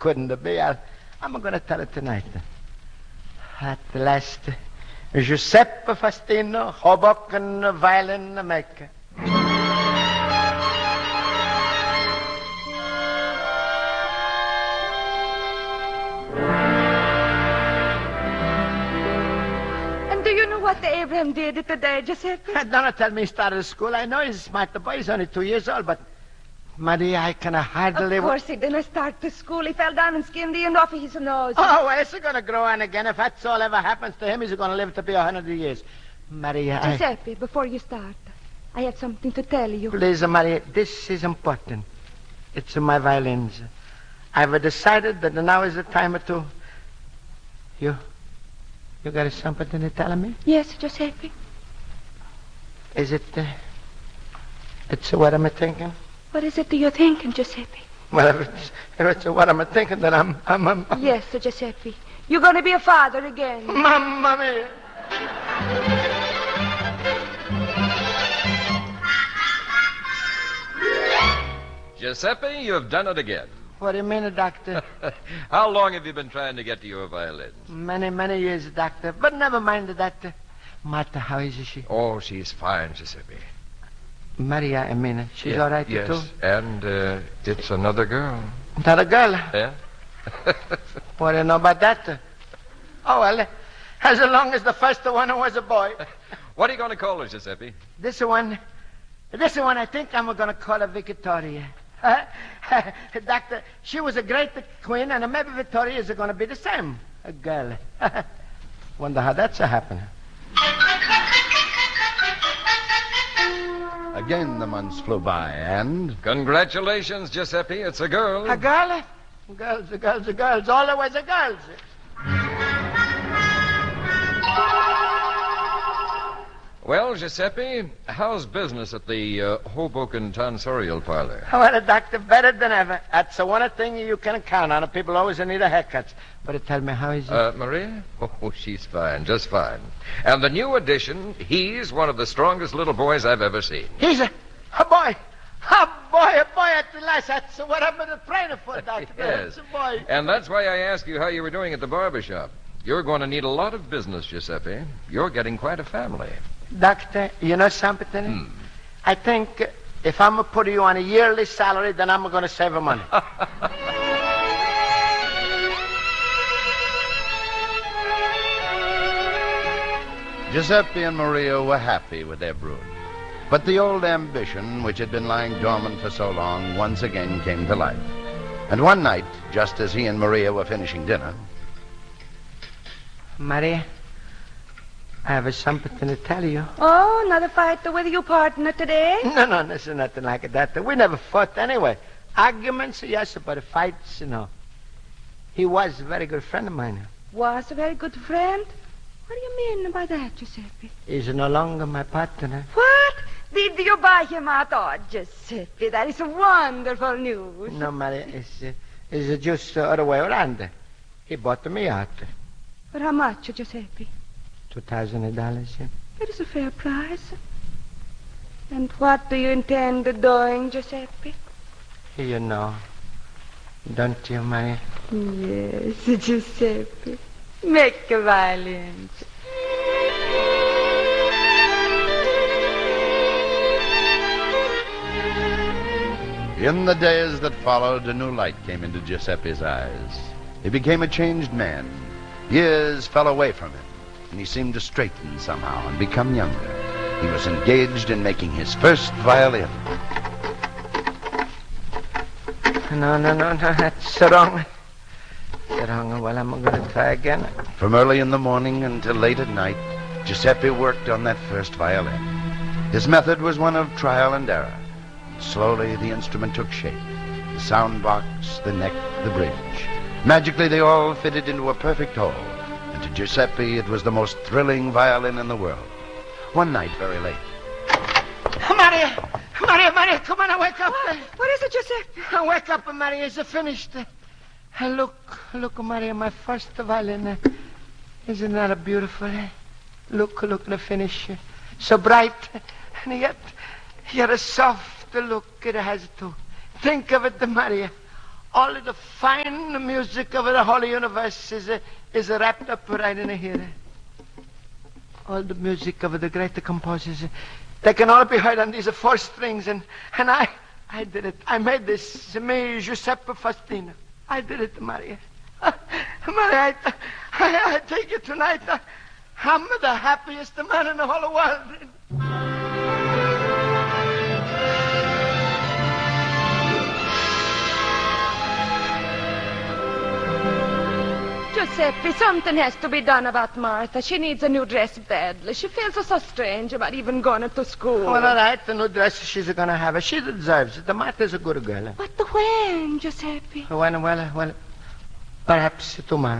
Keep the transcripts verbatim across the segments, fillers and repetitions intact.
couldn't be. I'll, I'm going to tell it tonight. At last, Giuseppe Faustino, Hoboken violin maker. What Abraham did today, Giuseppe? Don't tell me he started school. I know he's a smart boy. He's only two years old, but... Maria, I can hardly... Of course he didn't start to school. He fell down and skinned the end off his nose. Oh, well, he's going to grow on again. If that's all ever happens to him, he's going to live to be a hundred years. Maria, Giuseppe, I... before you start, I have something to tell you. Please, Maria, this is important. It's my violins. I've decided that now is the time to... You... You got something to tell me? Yes, Giuseppe. Is it... Uh, it's what I'm thinking? What is it that you're thinking, Giuseppe? Well, if it's, if it's what I'm thinking, then I'm... I'm, I'm, I'm... Yes, Giuseppe. You're going to be a father again. Mamma mia! Giuseppe, you've done it again. What do you mean, Doctor? How long have you been trying to get to your violin? Many, many years, Doctor. But never mind, Doctor. Martha, how is she? Oh, she's fine, Giuseppe. Maria, I mean, she's yeah, all right, yes. too? Yes, and uh, it's another girl. Another girl? Yeah. What do you know about that? Oh, well, as long as the first one was a boy. What are you going to call her, Giuseppe? This one, this one, I think I'm going to call her Victoria. Uh, Doctor, she was a great queen, and maybe Victoria is going to be the same. A girl. Wonder how that's a happening. Again, the months flew by, and... Congratulations, Giuseppe. It's a girl. A girl? Girls, girls, girls. Always a girls. Well, Giuseppe, how's business at the uh, Hoboken Tonsorial Parlor? Well, Doctor, better than ever. That's the one thing you can count on. People always need a haircut. But tell me, how is he? Uh, Maria? Oh, she's fine, just fine. And the new addition, he's one of the strongest little boys I've ever seen. He's a, a boy. A boy, a boy at the last. That's what I've been praying for, Doctor. Yes. It's a boy. And that's why I asked you how you were doing at the barber shop. You're going to need a lot of business, Giuseppe. You're getting quite a family. Doctor, you know something? Hmm. I think if I'm going to put you on a yearly salary, then I'm going to save money. Giuseppe and Maria were happy with their brood. But the old ambition, which had been lying dormant for so long, once again came to life. And one night, just as he and Maria were finishing dinner... Maria, I have something to tell you. Oh, another fight with your partner today? No, no, this is nothing like that. We never fought anyway. Arguments, yes, but fights, no. He was a very good friend of mine. Was a very good friend? What do you mean by that, Giuseppe? He's no longer my partner. What? Did you buy him out? Oh, Giuseppe, that is wonderful news. No, Maria, it's, uh, it's just the other way around. He bought me out. For how much, Giuseppe? Two thousand dollars. That is a fair price. And what do you intend doing, Giuseppe? You know, don't you, Maria? Yes, Giuseppe. Make a violin. In the days that followed, a new light came into Giuseppe's eyes. He became a changed man. Years fell away from him, and he seemed to straighten somehow and become younger. He was engaged in making his first violin. No, no, no, no, that's wrong. That's wrong. Well, I'm going to try again. From early in the morning until late at night, Giuseppe worked on that first violin. His method was one of trial and error. Slowly, the instrument took shape. The sound box, the neck, the bridge. Magically, they all fitted into a perfect whole. And to Giuseppe, it was the most thrilling violin in the world. One night, very late. Maria! Maria, Maria, come on, wake up. What, what is it, Giuseppe? Wake up, Maria, it's finished. Uh, look, look, Maria, my first violin. Uh, isn't that beautiful? Uh, look, look, the finish. Uh, so bright, and yet, yet a soft look it has too. Think of it, Maria. all of the fine music of the whole universe is, uh, is uh, wrapped up right in here. All the music of the great composers, uh, they can all be heard on these uh, four strings, and, and I, I did it. I made this, me, Giuseppe Faustino. I did it, Maria. Uh, Maria, I, I, I take you tonight. Uh, I'm the happiest man in the whole world. Giuseppe, something has to be done about Martha. She needs a new dress badly. She feels so strange about even going to school. Well, all right, the new dress she's going to have. She deserves it. The Martha's a good girl. But when, Giuseppe? When, well, well, perhaps tomorrow.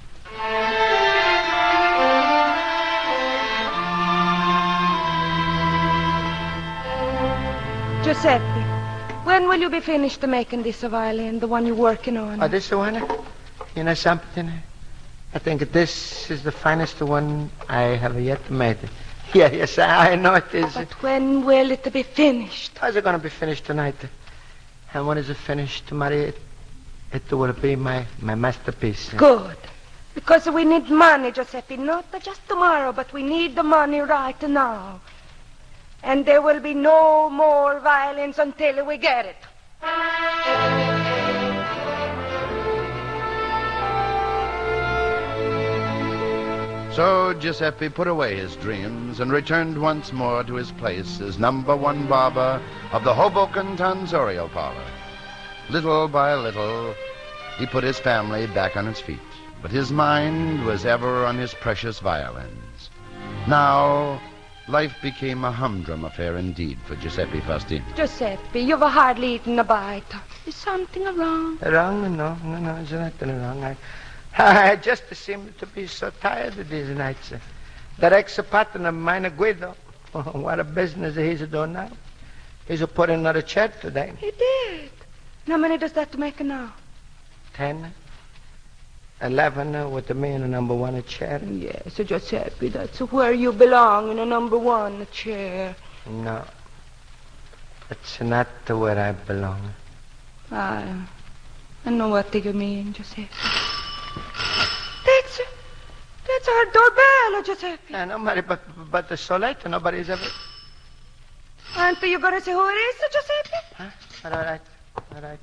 Giuseppe, when will you be finished making this violin, the one you're working on? Oh, this one? You know something? I think this is the finest one I have yet made. Yeah, yes, I know it is. But when will it be finished? How's it going to be finished tonight? And when is it finished, Maria? It, it will be my, my masterpiece. Good. Because we need money, Giuseppe. Not just tomorrow, but we need the money right now. And there will be no more violins until we get it. So Giuseppe put away his dreams and returned once more to his place as number one barber of the Hoboken Tonsorial Parlor. Little by little, he put his family back on its feet, but his mind was ever on his precious violins. Now, life became a humdrum affair indeed for Giuseppe Faustino. Giuseppe, you've hardly eaten a bite. Is something wrong? Wrong? No, no, no, there's nothing wrong. I... I just seem to be so tired of these nights. That ex-partner of mine, Guido, what a business he's doing now. He's put another chair today. He did. How many does that make now? Ten. Eleven uh, with me in a number one chair. Yes, Giuseppe, that's where you belong, in a number one chair. No. That's not where I belong. I, I know what you mean, Giuseppe. That's, that's our doorbell, Giuseppe. Yeah, nobody, but, but it's so late, nobody's ever... Aren't you going to say who it is, Giuseppe? Huh? All right, all right.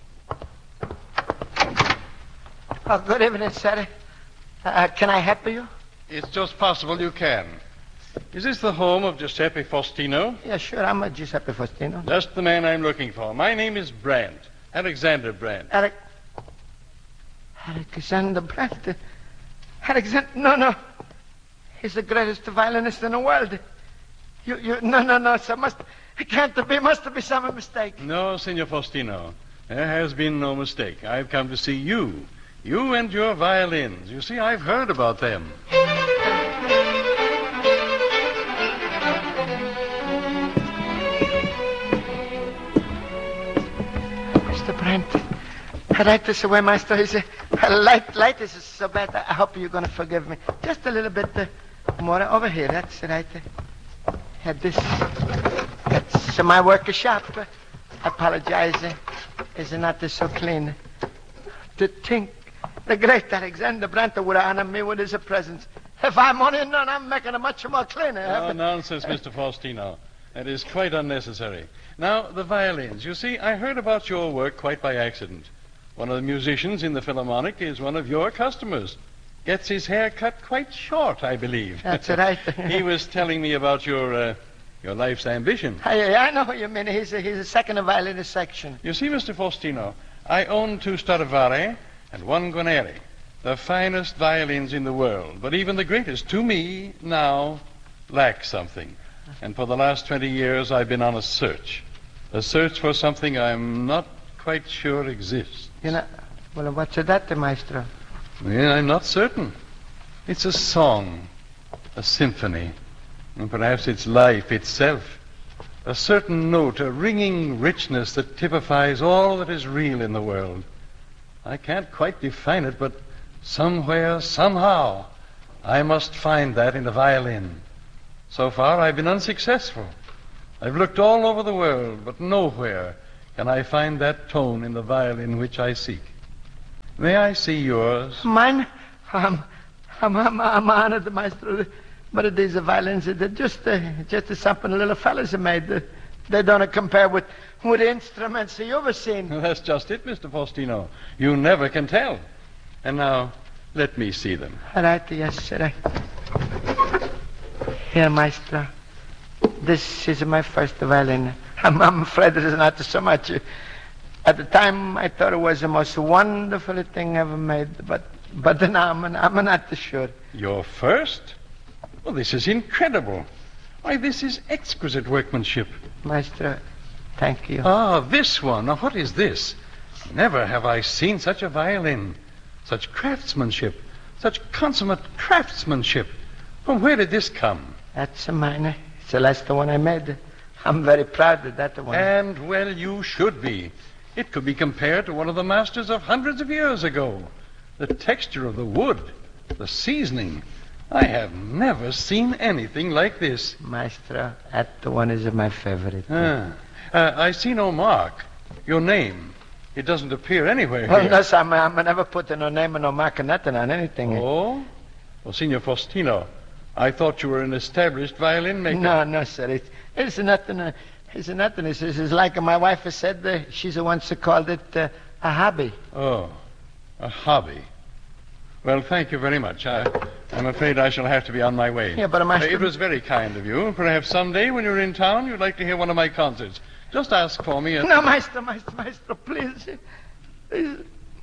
Oh, good evening, sir. Uh, can I help you? It's just possible you can. Is this the home of Giuseppe Faustino? Yeah, sure, I'm a Giuseppe Faustino. Just the man I'm looking for. My name is Brandt, Alexander Brandt. Alec... Alexander Brandt. Alexander... No, no. He's the greatest violinist in the world. You, you... No, no, no, sir. Must... It can't be. Must be some mistake. No, Signor Faustino. There has been no mistake. I've come to see you. You and your violins. You see, I've heard about them. Mister Brandt. Right this way, Master. Is uh, light, light is so bad. I hope you're going to forgive me. Just a little bit uh, more over here. That's right. Uh, yeah, this. That's uh, my workshop. Uh, I apologize. Uh, it's not uh, so clean. To think, the great Alexander Brandt would honor me with his presence. If I'm only known, I'm making it much more cleaner. Oh, nonsense, Mister Faustino. That is quite unnecessary. Now, the violins. You see, I heard about your work quite by accident. One of the musicians in the Philharmonic is one of your customers. Gets his hair cut quite short, I believe. That's right. He was telling me about your uh, your life's ambition. I, I know what you mean. He's a, he's a second violinist section. You see, Mister Faustino, I own two Stradivari and one Guarneri, the finest violins in the world. But even the greatest, to me, now, lack something. And for the last twenty years, I've been on a search. A search for something I'm not quite sure exists. You know, well, what's that, Maestro? Yeah, I'm not certain. It's a song, a symphony, and perhaps it's life itself. A certain note, a ringing richness that typifies all that is real in the world. I can't quite define it, but somewhere, somehow, I must find that in the violin. So far, I've been unsuccessful. I've looked all over the world, but nowhere can I find that tone in the violin which I seek. May I see yours? Mine? I'm, I'm, I'm, I'm honored, Maestro. But these violins, they're just, uh, just something little fellas have made. They, they don't compare with, with instruments you've ever seen. That's just it, Mister Faustino. You never can tell. And now, let me see them. All right, yes, sir. Here, Maestro. This is my first violin. I'm, I'm afraid it is not so much. At the time, I thought it was the most wonderful thing ever made, but but now I'm, I'm not sure. Your first? Well, this is incredible. Why, this is exquisite workmanship. Maestro, thank you. Ah, this one. Now, what is this? Never have I seen such a violin. Such craftsmanship. Such consummate craftsmanship. From where did this come? That's mine. It's the last one I made. I'm very proud of that one. And, well, you should be. It could be compared to one of the masters of hundreds of years ago. The texture of the wood, the seasoning. I have never seen anything like this. Maestro, that one is my favorite. Ah. Uh, I see no mark. Your name. It doesn't appear anywhere Oh, here. no, sir. I'm, I'm never putting no name and no mark or nothing on anything. Oh? Well, Signor Faustino, I thought you were an established violin maker. No, no, sir. It's, it's nothing. Uh, it's nothing. It's, it's like my wife has said. Uh, she's the one who called it uh, a hobby. Oh, a hobby. Well, thank you very much. I, I'm afraid I shall have to be on my way. Yeah, but, Master- Uh, It was very kind of you. Perhaps someday when you're in town, you'd like to hear one of my concerts. Just ask for me. And... No, Maestro, Maestro, Maestro, please. Please.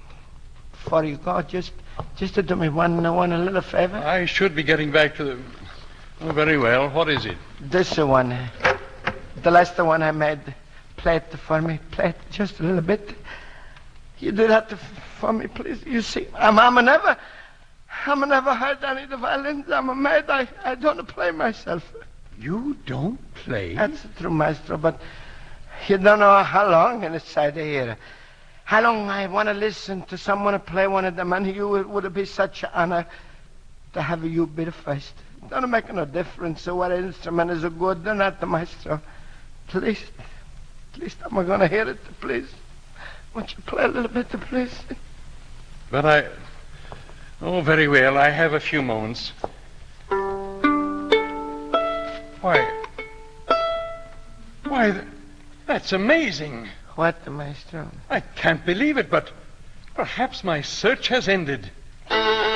Before you go, just just to do me one, one a little favor. I should be getting back to the... Oh, very well. What is it? This one. uh, The last one I made. Play it for me. Play it just a little bit. You do that for me, please. You see, I'm, I'm never, I'm never heard any of the violins. I'm a maid. I, I don't play myself. You don't play? That's true, Maestro, but you don't know how long inside here. How long I want to listen to someone play one of them, and you it would be such an honor to have you be the first. It don't make no difference what instrument is good or not, Maestro. Please, please, I'm going to hear it, please. Won't you play a little bit, please? But I... Oh, very well. I have a few moments. Why... Why, th- that's amazing. What, Maestro? I can't believe it, but perhaps my search has ended.